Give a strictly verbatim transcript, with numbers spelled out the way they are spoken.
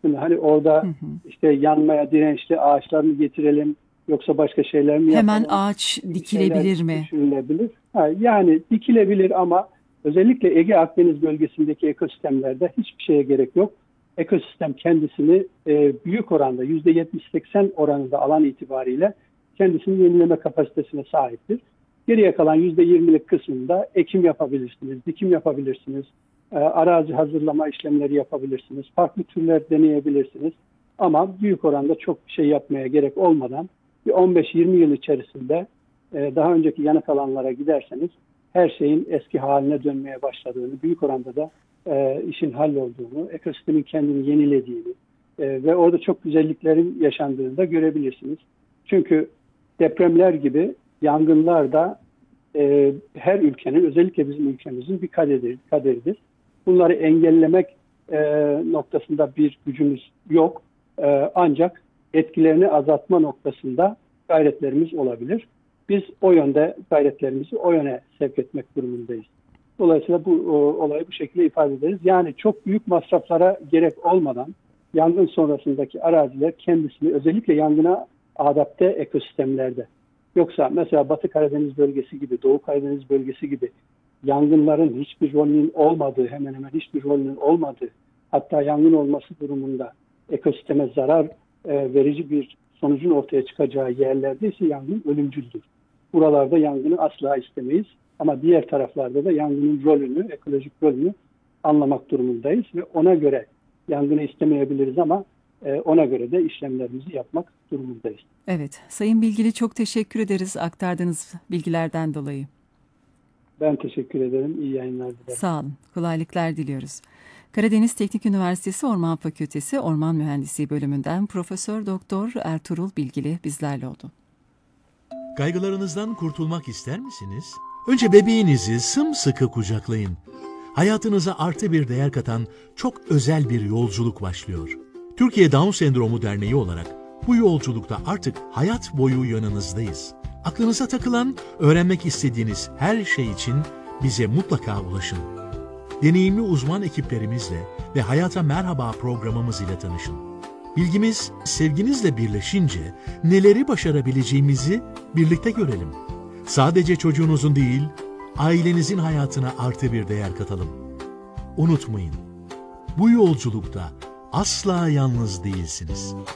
Şimdi hani orada Hı hı. işte yanmaya dirençli ağaçlar mı getirelim yoksa başka şeyler mi Hemen yapalım ağaç gibi şeyler dikilebilir mi? düşünülebilir. Ha, yani dikilebilir ama özellikle Ege Akdeniz bölgesindeki ekosistemlerde hiçbir şeye gerek yok. Ekosistem kendisini e, büyük oranda yüzde yetmiş seksen oranında alan itibariyle kendisini yenileme kapasitesine sahiptir. Geriye kalan yüzde yirmilik kısmında ekim yapabilirsiniz, dikim yapabilirsiniz, e, arazi hazırlama işlemleri yapabilirsiniz, farklı türler deneyebilirsiniz. Ama büyük oranda çok bir şey yapmaya gerek olmadan bir on beş yirmi yıl içerisinde e, daha önceki yanık alanlara giderseniz her şeyin eski haline dönmeye başladığını, büyük oranda da e, işin hallolduğunu, ekosistemin kendini yenilediğini e, ve orada çok güzelliklerin yaşandığını da görebilirsiniz. Çünkü depremler gibi yangınlar da e, her ülkenin, özellikle bizim ülkemizin bir kaderidir. kaderidir. Bunları engellemek e, noktasında bir gücümüz yok. E, ancak etkilerini azaltma noktasında gayretlerimiz olabilir. Biz o yönde gayretlerimizi o yöne sevk etmek durumundayız. Dolayısıyla bu o, olayı bu şekilde ifade ederiz. Yani çok büyük masraflara gerek olmadan yangın sonrasındaki araziler kendisini özellikle yangına adapte ekosistemlerde. Yoksa mesela Batı Karadeniz bölgesi gibi, Doğu Karadeniz bölgesi gibi yangınların hiçbir rolünün olmadığı, hemen hemen hiçbir rolünün olmadığı, hatta yangın olması durumunda ekosisteme zarar e, verici bir sonucun ortaya çıkacağı yerlerde ise yangın ölümcüldür. Buralarda yangını asla istemeyiz. Ama diğer taraflarda da yangının rolünü, ekolojik rolünü anlamak durumundayız ve ona göre yangını istemeyebiliriz ama e, ona göre de işlemlerimizi yapmak durumundayız. Evet, Sayın Bilgili çok teşekkür ederiz aktardığınız bilgilerden dolayı. Ben teşekkür ederim. İyi yayınlar dilerim. Sağ olun, kolaylıklar diliyoruz. Karadeniz Teknik Üniversitesi Orman Fakültesi Orman Mühendisliği bölümünden Profesör Doktor Ertuğrul Bilgili bizlerle oldu. Kaygılarınızdan kurtulmak ister misiniz? Önce bebeğinizi sımsıkı kucaklayın. Hayatınıza artı bir değer katan çok özel bir yolculuk başlıyor. Türkiye Down Sendromu Derneği olarak bu yolculukta artık hayat boyu yanınızdayız. Aklınıza takılan, öğrenmek istediğiniz her şey için bize mutlaka ulaşın. Deneyimli uzman ekiplerimizle ve Hayata Merhaba programımız ile tanışın. Bilgimiz sevginizle birleşince neleri başarabileceğimizi birlikte görelim. Sadece çocuğunuzun değil, ailenizin hayatına artı bir değer katalım. Unutmayın, bu yolculukta asla yalnız değilsiniz.